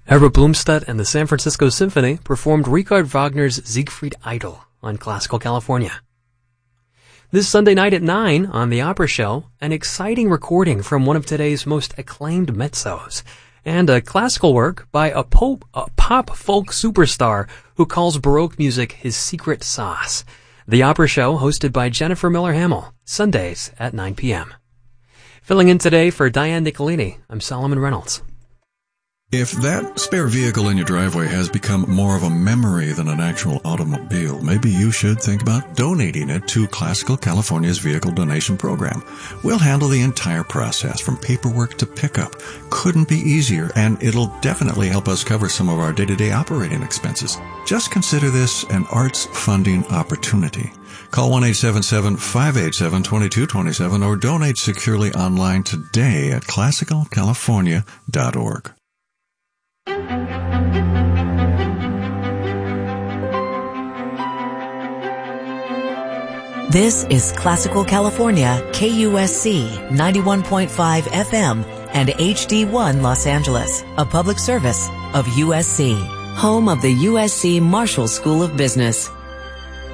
Herbert Blomstedt and the San Francisco Symphony performed Richard Wagner's Siegfried Idyll on Classical California. This Sunday night at 9 on The Opera Show, an exciting recording from one of today's most acclaimed mezzos, and a classical work by a pop folk superstar who calls Baroque music his secret sauce. The Opera Show, hosted by Jennifer Miller Hamill, Sundays at 9 p.m. Filling in today for Diane Nicolini, I'm Solomon Reynolds. If that spare vehicle in your driveway has become more of a memory than an actual automobile, maybe you should think about donating it to Classical California's Vehicle Donation Program. We'll handle the entire process from paperwork to pickup. Couldn't be easier, and it'll definitely help us cover some of our day-to-day operating expenses. Just consider this an arts funding opportunity. Call 1-877-587-2227 or donate securely online today at classicalcalifornia.org. This is Classical California, KUSC 91.5 FM and HD1 Los Angeles, a public service of USC, home of the USC Marshall School of Business.